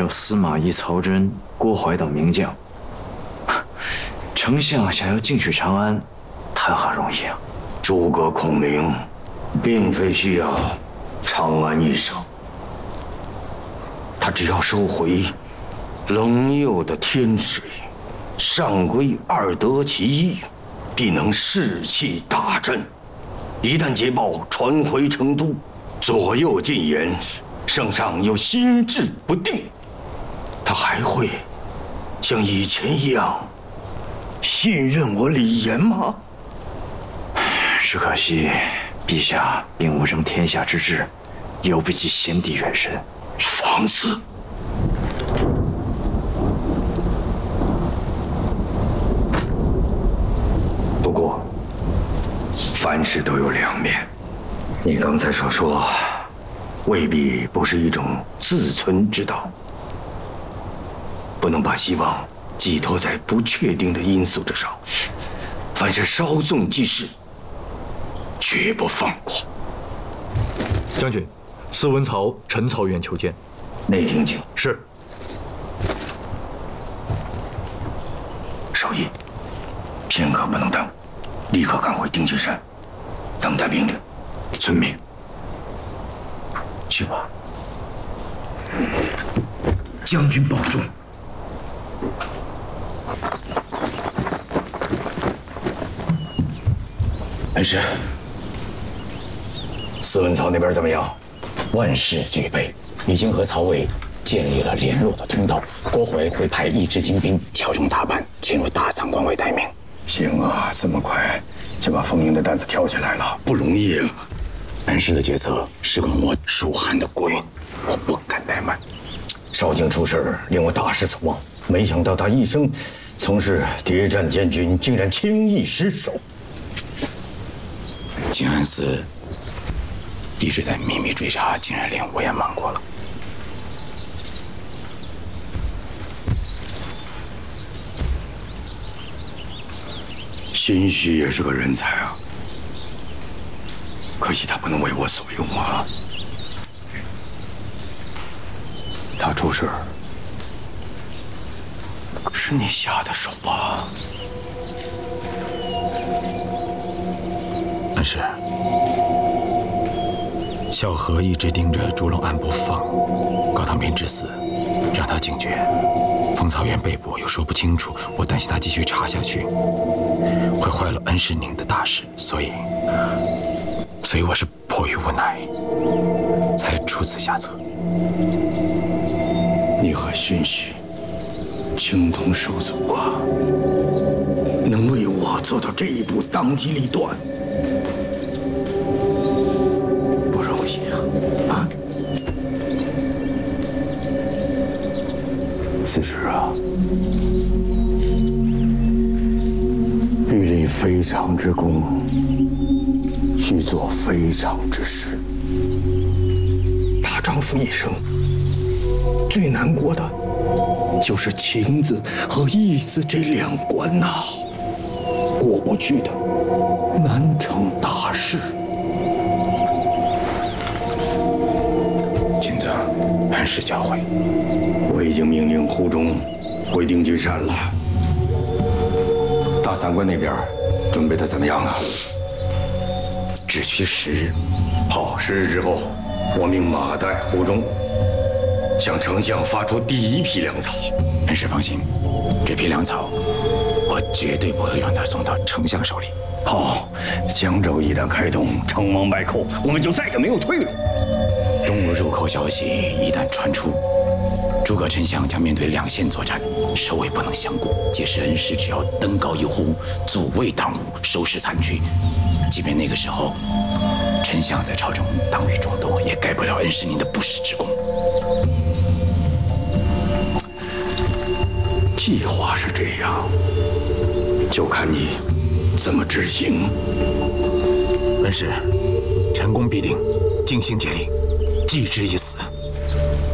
有司马懿、曹真、郭淮等名将。丞相想要进取长安，谈何容易啊！ 诸葛孔明，并非需要长安一省，他只要收回冷右的天水，上归二德其一，必能士气大振。一旦捷报传回成都，左右进言，圣上又心智不定，他还会像以前一样信任我李严吗？ 只可惜，陛下并无争天下之志，犹不及先帝远神。 放肆！不过，凡事都有两面。你刚才所说，未必不是一种自存之道。不能把希望寄托在不确定的因素之上。凡是稍纵即逝，绝不放过。 将军，司文曹陈曹愿求见。 内廷请。 是。 少爷，片刻不能等，立刻赶回定军山，等待命令。 遵命。去吧。 将军保重。 恩师，司文曹那边怎么样？万事俱备，已经和曹魏建立了联络的通道。郭淮会派一支精兵，乔装打扮，潜入大散关为待命。 行啊，这么快就把封印的担子挑起来了，不容易啊！ 恩师的决策事关我蜀汉的国运，我不敢怠慢。 少卿出事令我大失所望，没想到他一生从事谍战监军，竟然轻易失手。 静安寺一直在秘密追查，竟然连我也瞒过了。 荀彧也是个人才啊，可惜他不能为我所用啊。他出事是你下的手吧？ 恩师，萧何一直盯着朱龙案不放，高唐斌之死让他警觉，封曹元被捕又说不清楚，我担心他继续查下去会坏了恩师您的大事，所以我是迫于无奈才出此下策。 你和荀彧情同手足啊，能为我做到这一步，当机立断，不容易啊！此时啊，欲立非常之功，须做非常之事。大丈夫一生最难过的，就是情字和义字这两关呐，过不去的，难成大事。 请遵恩师教诲。 我已经命令胡忠回定军山了。大散关那边准备的怎么样了？ 只需10日。 好，10日之后，我命马岱、胡忠向丞相发出第一批粮草。 恩师放心，这批粮草我绝对不会让他送到丞相手里。 好，江州一旦开通，城王败寇，我们就再也没有退路。 东吴入寇消息一旦传出，诸葛丞相将面对2线作战，首尾不能相顾。届时恩师只要登高一呼，阻魏当吴，收拾残局，即便那个时候丞相在朝中党羽众多，也改不了恩师您的不世之功。 计划是这样，就看你怎么执行。 恩师，陈功必定，尽心竭力，继之以死。